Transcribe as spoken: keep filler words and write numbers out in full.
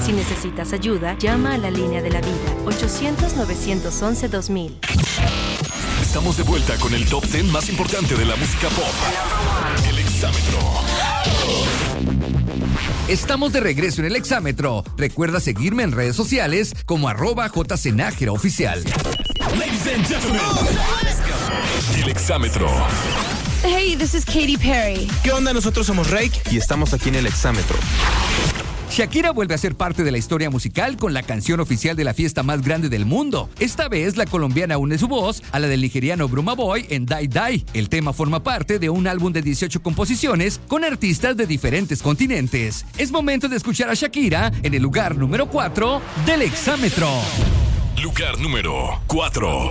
Si necesitas ayuda, llama a la línea de la vida, ochocientos, novecientos once, dos mil. Estamos de vuelta con el top diez más importante de la música pop. El Exámetro. Estamos de regreso en el Exámetro. Recuerda seguirme en redes sociales como arroba jcenajera oficial. Ladies and gentlemen, el Exámetro. Hey, this is Katy Perry. ¿Qué onda? Nosotros somos Rake y estamos aquí en el Exámetro. Shakira vuelve a ser parte de la historia musical con la canción oficial de la fiesta más grande del mundo. Esta vez la colombiana une su voz a la del nigeriano Burna Boy en Die Die. El tema forma parte de un álbum de dieciocho composiciones con artistas de diferentes continentes. Es momento de escuchar a Shakira en el lugar número cuatro del Exámetro. Lugar número cuatro.